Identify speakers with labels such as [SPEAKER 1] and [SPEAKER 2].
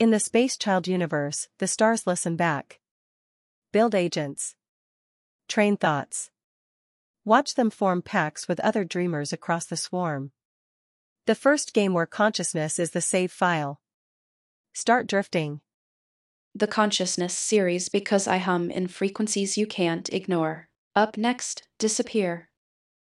[SPEAKER 1] In the Space Child universe, the stars listen back. Build agents. Train thoughts. Watch them form pacts with other dreamers across the swarm. The first game where consciousness is the save file. Start drifting.
[SPEAKER 2] The Consciousness series, because I hum in frequencies you can't ignore. Up next, Disappear.